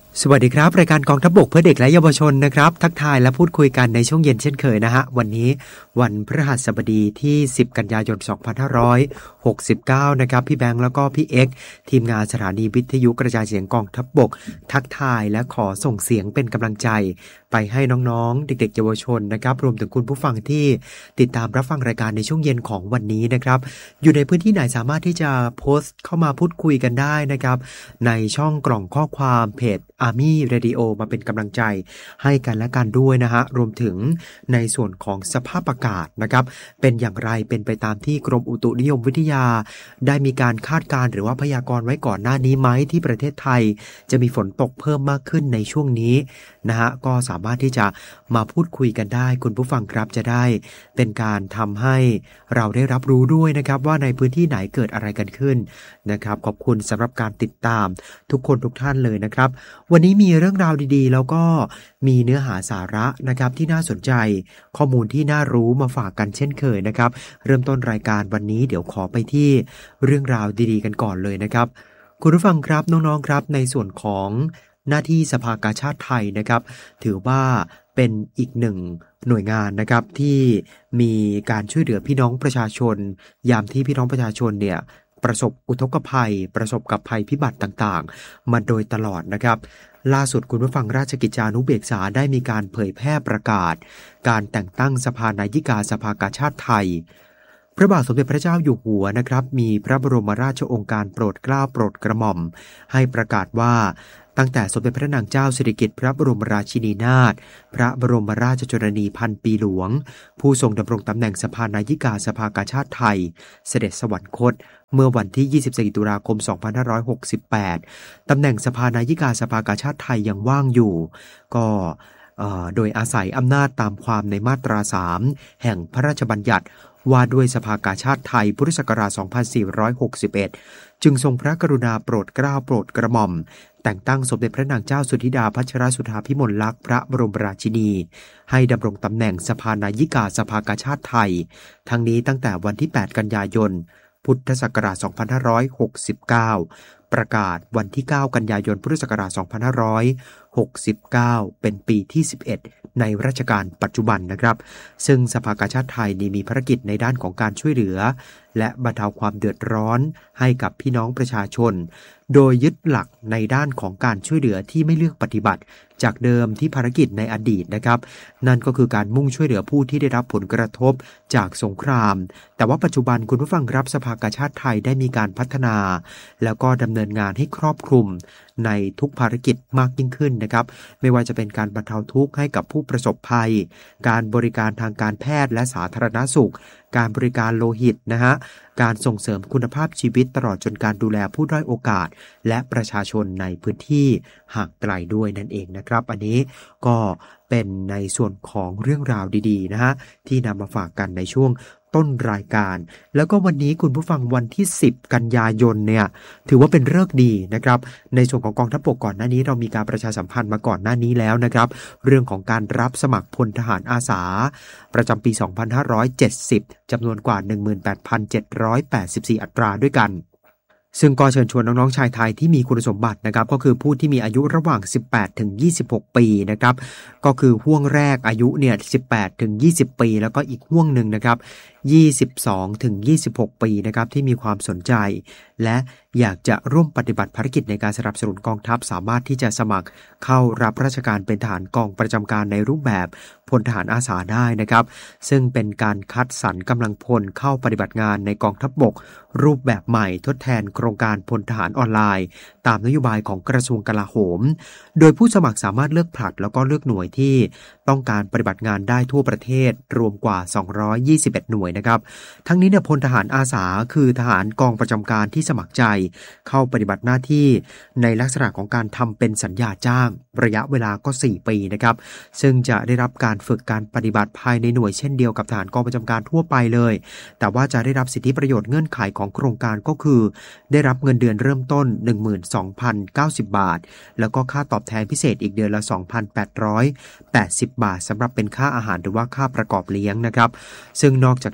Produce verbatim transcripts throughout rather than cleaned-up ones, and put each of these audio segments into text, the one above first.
สวัสดีครับรายการกองทัพบกเพื่อเด็กและเยาวชนนะครับทักทายและพูดคุยกันในช่วงเย็นเช่นเคยนะฮะวันนี้วันพฤหัสบดีที่สิบกันยายนสองพันห้าร้อยหกสิบเก้านะครับพี่แบงค์แล้วก็พี่เอ็กซ์ทีมงานสถานีวิทยุกระจายเสียงกองทัพบกทักทายและขอส่งเสียงเป็นกำลังใจไปให้น้องๆเด็กๆเยาวชนนะครับรวมถึงคุณผู้ฟังที่ติดตามรับฟังรายการในช่วงเย็นของวันนี้นะครับอยู่ในพื้นที่ไหนสามารถที่จะโพสต์เข้ามาพูดคุยกันได้นะครับในช่องกล่องข้อความเพจ Army Radio มาเป็นกำลังใจให้กันและกันด้วยนะฮะรวมถึงในส่วนของสภาพอากาศนะครับเป็นอย่างไรเป็นไปตามที่กรมอุตุนิยมวิทยาได้มีการคาดการณ์หรือว่าพยากรณ์ไว้ก่อนหน้านี้ไหมที่ประเทศไทยจะมีฝนตกเพิ่มมากขึ้นในช่วงนี้นะฮะก็สามารถที่จะมาพูดคุยกันได้คุณผู้ฟังครับจะได้เป็นการทำให้เราได้รับรู้ด้วยนะครับว่าในพื้นที่ไหนเกิดอะไรกันขึ้นนะครับขอบคุณสำหรับการติดตามทุกคนทุกท่านเลยนะครับวันนี้มีเรื่องราวดีๆแล้วก็มีเนื้อหาสาระนะครับที่น่าสนใจข้อมูลที่น่ารู้มาฝากกันเช่นเคยนะครับเริ่มต้นรายการวันนี้เดี๋ยวขอไปที่เรื่องราวดีๆกันก่อนเลยนะครับคุณผู้ฟังครับน้องๆครับในส่วนของหน้าที่สภากาชาดไทยนะครับถือว่าเป็นอีกหนึ่งหน่วยงานนะครับที่มีการช่วยเหลือพี่น้องประชาชนยามที่พี่น้องประชาชนเนี่ยประสบอุทกภัยประสบกับภัยพิบัติต่างๆมาโดยตลอดนะครับล่าสุดคุณผู้ฟังราชกิจจานุเบกษาได้มีการเผยแพร่ประกาศการแต่งตั้งสภานายิกาสภากาชาดไทยพระบาทสมเด็จพระเจ้าอยู่หัวนะครับมีพระบรมราชโองการโปรดเกล้าโปรดกระหม่อมให้ประกาศว่าตั้งแต่สมเด็จพระนางเจ้าสิริกิติ์พระบรมราชินีนาถพระบรมราชชนนีพันปีหลวงผู้ทรงดำรงตำแหน่งสภานายิกาสภากาชาดไทยเสด็จสวรรคตเมื่อวันที่ยี่สิบสี่ตุลาคมสองพันห้าร้อยหกสิบแปดตำแหน่งสภานายิกาสภากาชาดไทยยังว่างอยู่ก็โดยอาศัยอำนาจตามความในมาตราสามแห่งพระราชบัญญัติว่าด้วยสภากาชาดไทยพุทธศักราชสองพันสี่ร้อยหกสิบเอ็ดจึงทรงพระกรุณาโปรดเกล้าโปรดกระหม่อมแต่งตั้งสมเด็จพระนางเจ้าสุธิดาพัชรสุธาภิมลลักษณ์พระบรมราชินีให้ดำรงตำแหน่งสภานายิกาสภากาชาดไทยทั้งนี้ตั้งแต่วันที่แปดกันยายนพุทธศักราชสองพันห้าร้อยหกสิบเก้าประกาศวันที่เก้ากันยายนพุทธศักราชสองพันห้าร้อยหกสิบเก้าเป็นปีที่สิบเอ็ดในรัชกาลปัจจุบันนะครับซึ่งสภากาชาดไทยมีภารกิจในด้านของการช่วยเหลือและบรรเทาความเดือดร้อนให้กับพี่น้องประชาชนโดยยึดหลักในด้านของการช่วยเหลือที่ไม่เลือกปฏิบัติจากเดิมที่ภารกิจในอดีตนะครับนั่นก็คือการมุ่งช่วยเหลือผู้ที่ได้รับผลกระทบจากสงครามแต่ว่าปัจจุบันคุณผู้ฟังครับสภากาชาดไทยได้มีการพัฒนาแล้วก็ดำเนินงานให้ครอบคลุมในทุกภารกิจมากยิ่งขึ้นนะครับไม่ว่าจะเป็นการบรรเทาทุกข์ให้กับผู้ประสบภัยการบริการทางการแพทย์และสาธารณสุขการบริการโลหิตนะฮะการส่งเสริมคุณภาพชีวิตตลอดจนการดูแลผู้ด้อยโอกาสและประชาชนในพื้นที่ห่างไกลด้วยนั่นเองนะครับอันนี้ก็เป็นในส่วนของเรื่องราวดีๆนะฮะที่นำมาฝากกันในช่วงต้นรายการแล้วก็วันนี้คุณผู้ฟังวันที่สิบกันยายนเนี่ยถือว่าเป็นฤกษ์ดีนะครับในส่วนของกองทัพบกก่อนหน้านี้เรามีการประชาสัมพันธ์มาก่อนหน้านี้แล้วนะครับเรื่องของการรับสมัครพลทหารอาสาประจำปีสองพันห้าร้อยเจ็ดสิบจำนวนกว่า หนึ่งหมื่นแปดพันเจ็ดร้อยแปดสิบสี่ อัตราด้วยกันซึ่งก็เชิญชวนน้องๆชายไทยที่มีคุณสมบัตินะครับก็คือผู้ที่มีอายุระหว่างสิบแปดถึงยี่สิบหกปีนะครับก็คือห่วงแรกอายุเนี่ยสิบแปดถึงยี่สิบปีแล้วก็อีกห่วงหนึ่งนะครับยี่สิบสองถึงยี่สิบหกปีนะครับที่มีความสนใจและอยากจะร่วมปฏิบัติภารกิจในการสนับสนุนกองทัพสามารถที่จะสมัครเข้ารับราชการเป็นทหารกองประจำการในรูปแบบพลทหารอาสาได้นะครับซึ่งเป็นการคัดสรรกำลังพลเข้าปฏิบัติงานในกองทัพบกรูปแบบใหม่ทดแทนโครงการพลทหารออนไลน์ตามนโยบายของกระทรวงกลาโหมโดยผู้สมัครสามารถเลือกผลัดแล้วก็เลือกหน่วยที่ต้องการปฏิบัติงานได้ทั่วประเทศรวมกว่าสองร้อยยี่สิบเอ็ดหน่วยนะครับทั้งนี้เนี่ยพลทหารอาสาคือทหารกองประจำการที่สมัครใจเข้าปฏิบัติหน้าที่ในลักษณะของการทำเป็นสัญญาจ้างระยะเวลาก็สี่ปีนะครับซึ่งจะได้รับการฝึกการปฏิบัติภายในหน่วยเช่นเดียวกับทหารกองประจำการทั่วไปเลยแต่ว่าจะได้รับสิทธิประโยชน์เงื่อนไขของโครงการก็คือได้รับเงินเดือนเริ่มต้น หนึ่งหมื่นสองพันเก้าสิบ บาทแล้วก็ค่าตอบแทนพิเศษอีกเดือนละ สองพันแปดร้อยแปดสิบ บาทสำหรับเป็นค่าอาหารหรือว่าค่าประกอบเลี้ยงนะครับซึ่งนอกจาก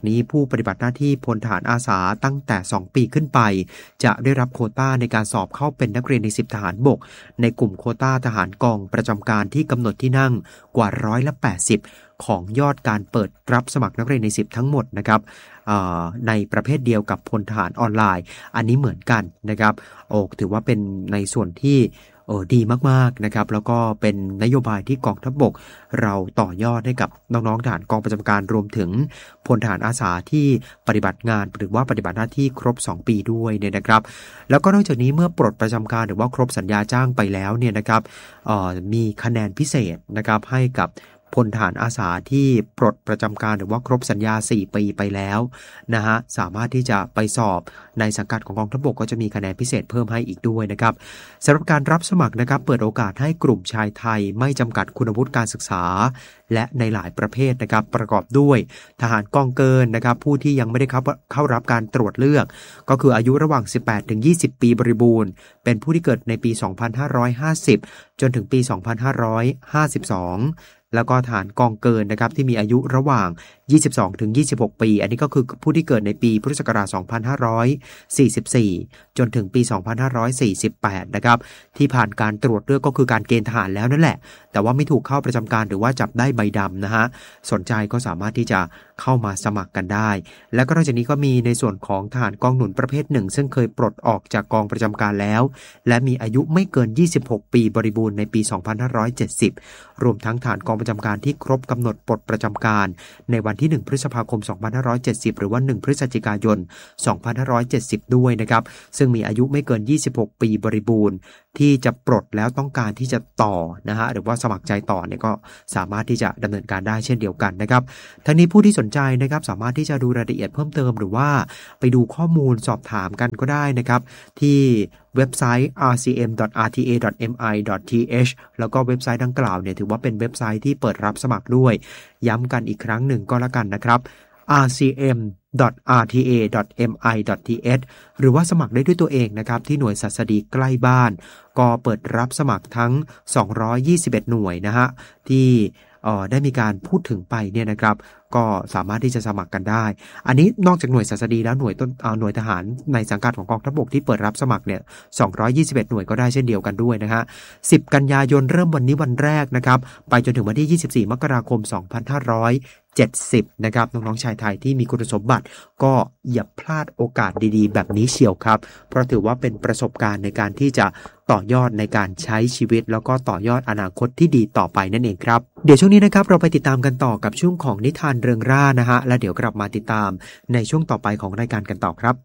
นี้ผู้ปฏิบัติหน้าที่พลทหารอาสาตั้งแต่สองปีขึ้นไปจะได้รับโควต้าในการสอบเข้าเป็นนักเรียนในสิบทหารบกในกลุ่มโควต้าทหารกองประจำการที่กำหนดที่นั่งกว่าร้อยละแปดสิบของยอดการเปิดรับสมัครนักเรียนในสิบทั้งหมดนะครับในประเภทเดียวกับพลทหารออนไลน์อันนี้เหมือนกันนะครับโอ้ถือว่าเป็นในส่วนที่โอ้ดีมากๆนะครับแล้วก็เป็นนโยบายที่กองทัพบกเราต่อยอดให้กับน้องๆทหารกองประจำการรวมถึงพลทหารอาสาที่ปฏิบัติงานหรือว่าปฏิบัติหน้าที่ครบสองปีด้วยเนี่ยนะครับแล้วก็นอกจากนี้เมื่อปลดประจำการหรือว่าครบสัญญาจ้างไปแล้วเนี่ยนะครับมีคะแนนพิเศษนะครับให้กับพลทหารอาสาที่ปลดประจำการหรือว่าครบสัญญาสี่ปีไปแล้วนะฮะสามารถที่จะไปสอบในสังกัดของกองทัพบกก็จะมีคะแนนพิเศษเพิ่มให้อีกด้วยนะครับสำหรับการรับสมัครนะครับเปิดโอกาสให้กลุ่มชายไทยไม่จำกัดคุณวุฒิการศึกษาและในหลายประเภทนะครับประกอบด้วยทหารกองเกินนะครับผู้ที่ยังไม่ได้เข้าเข้ารับการตรวจเลือกก็คืออายุระหว่าง สิบแปดถึงยี่สิบ ปีบริบูรณ์เป็นผู้ที่เกิดในปี สองพันห้าร้อยห้าสิบ จนถึงปี สองพันห้าร้อยห้าสิบสองแล้วก็ทหารกองเกินนะครับที่มีอายุระหว่างยี่สิบสองถึงยี่สิบหกปีอันนี้ก็คือผู้ที่เกิดในปีพุทธศักราชสองพันห้าร้อยสี่สิบสี่จนถึงปีสองพันห้าร้อยสี่สิบแปดนะครับที่ผ่านการตรวจเลือกก็คือการเกณฑ์ทหารแล้วนั่นแหละแต่ว่าไม่ถูกเข้าประจำการหรือว่าจับได้ใบดำนะฮะสนใจก็สามารถที่จะเข้ามาสมัครกันได้แล้วก็นอกจากนี้ก็มีในส่วนของทหารกองหนุนประเภทหนึ่งซึ่งเคยปลดออกจากกองประจำการแล้วและมีอายุไม่เกินยี่สิบหกปีบริบูรณ์ในปีสองพันห้าร้อยเจ็ดสิบรวมทั้งทหารกองประจำการที่ครบกำหนดปลดประจำการในวันที่หนึ่งพฤษภาคมสองพันห้าร้อยเจ็ดสิบหรือว่าหนึ่งพฤศจิกายนสองพันห้าร้อยเจ็ดสิบด้วยนะครับซึ่งมีอายุไม่เกินยี่สิบหกปีบริบูรณ์ที่จะปลดแล้วต้องการที่จะต่อนะฮะหรือว่าสมัครใจต่อเนี่ยก็สามารถที่จะดำเนินการได้เช่นเดียวกันนะครับทั้งนี้ผู้ที่สนใจนะครับสามารถที่จะดูรายละเอียดเพิ่มเติมหรือว่าไปดูข้อมูลสอบถามกันก็ได้นะครับที่เว็บไซต์ อาร์ ซี เอ็ม ดอท อาร์ ที เอ ดอท เอ็ม ไอ ดอท ที เอช แล้วก็เว็บไซต์ดังกล่าวเนี่ยถือว่าเป็นเว็บไซต์ที่เปิดรับสมัครด้วยย้ำกันอีกครั้งหนึ่งก็แล้วกันนะครับ อาร์ ซี เอ็ม ดอท อาร์ ที เอ ดอท เอ็ม ไอ ดอท ที เอช หรือว่าสมัครได้ด้วยตัวเองนะครับที่หน่วยศัสดีใกล้บ้านก็เปิดรับสมัครทั้งสองร้อยยี่สิบเอ็ดหน่วยนะฮะที่ได้มีการพูดถึงไปเนี่ยนะครับก็สามารถที่จะสมัครกันได้อันนี้นอกจากหน่วยศัสดีแล้วหน่วยต้นหน่วยทหารในสังกัดของกองทัพบกที่เปิดรับสมัครเนี่ยสองร้อยยี่สิบเอ็ดหน่วยก็ได้เช่นเดียวกันด้วยนะฮะสิบกันยายนเริ่มวันนี้วันแรกนะครับไปจนถึงวันที่ยี่สิบสี่มกราคมสองพันห้าร้อยเจ็ดสิบนะครับน้องๆชายไทยที่มีคุณสมบัติก็อย่าพลาดโอกาสดีๆแบบนี้เชียวครับเพราะถือว่าเป็นประสบการณ์ในการที่จะต่อยอดในการใช้ชีวิตแล้วก็ต่อยอดอนาคตที่ดีต่อไปนั่นเองครับเดี๋ยวช่วงนี้นะครับเราไปติดตามกันต่อกับช่วงของนิทานเริงร่านะฮะแล้วเดี๋ยวกลับมาติดตามในช่วงต่อไปของรายการกันต่อครับ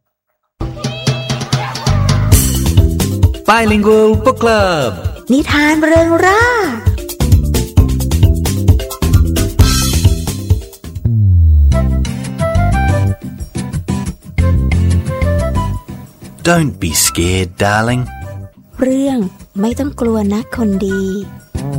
Bilingual Book Club นิทานเริงร่า Don't be scared, darling. เรื่องไม่ต้องกลัวนะคนดี